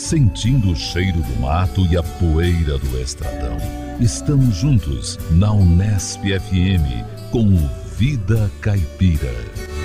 sentindo o cheiro do mato e a poeira do estradão. Estamos juntos na Unesp FM com o Vida Caipira.